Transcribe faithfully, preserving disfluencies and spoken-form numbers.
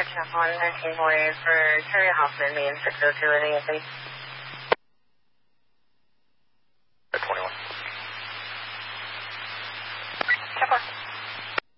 Chapel one thirteen Warrior for Terry Hoffman, main six oh two living, please.